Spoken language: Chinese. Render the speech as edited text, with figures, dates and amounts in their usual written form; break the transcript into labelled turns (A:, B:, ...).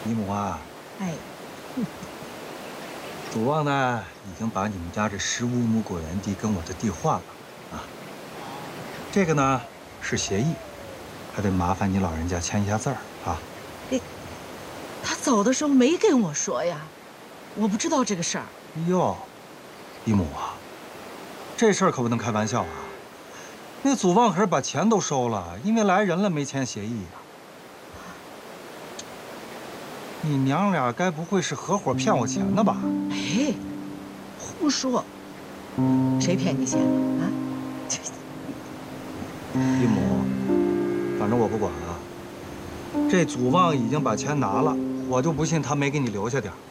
A: 姨母啊，
B: 哎，
A: 祖旺呢已经把你们家这15亩果园地跟我的地换了，啊，这个呢是协议，还得麻烦你老人家签一下字儿啊。
B: 他走的时候没跟我说呀，我不知道这个事儿。
A: 哟，姨母啊，这事儿可不能开玩笑啊！那祖旺可是把钱都收了，因为来人了没签协议呀。你娘俩该不会是合伙骗我钱呢吧？
B: 哎，胡说，谁骗你钱了啊？
A: 姨母，反正我不管了。这祖旺已经把钱拿了，我就不信他没给你留下点儿。